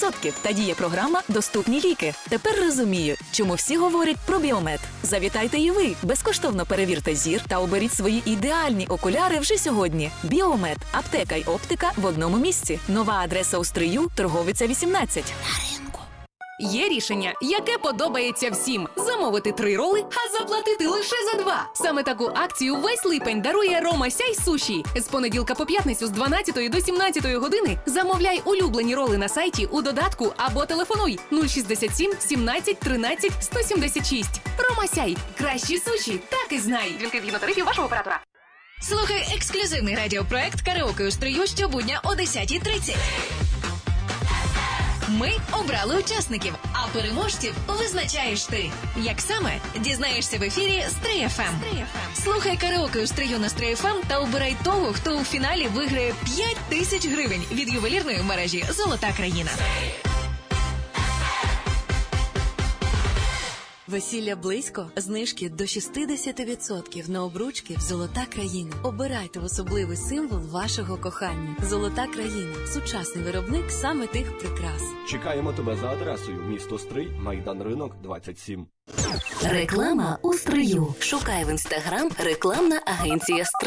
100% та діє програма «Доступні ліки». Тепер розумію, чому всі говорять про Біомед. Завітайте і ви, безкоштовно перевірте зір та оберіть свої ідеальні окуляри вже сьогодні. Біомед. Аптека й оптика в одному місці. Нова адреса у Стрию, Торговиця 18. Є рішення, яке подобається всім. Замовити 3 роли, а заплатити лише за 2. Саме таку акцію весь липень дарує Рома Сяй Суші. З понеділка по п'ятницю з 12 до 17 години замовляй улюблені роли на сайті, у додатку або телефонуй 067 17 13 176. Рома Сяй. Кращі суші, так і знай. Дзвінки згідно тарифів вашого оператора. Слухай ексклюзивний радіопроект «Караоке у Стрию» щобудня о 10:30. Ми обрали учасників, а переможців визначаєш ти. Як саме? Дізнаєшся в ефірі Стрий ФМ. Слухай «Караоке у Стрию» на Стрий ФМ та обирай того, хто у фіналі виграє 5000 гривень від ювелірної мережі «Золота країна». Весілля близько, знижки до 60% на обручки в «Золота країна». Обирайте особливий символ вашого кохання. «Золота країна» – сучасний виробник саме тих прикрас. Чекаємо тебе за адресою: місто Стрий, Майдан Ринок, 27. Реклама у Стрию. Шукай в Інстаграм рекламна агенція «Стрий».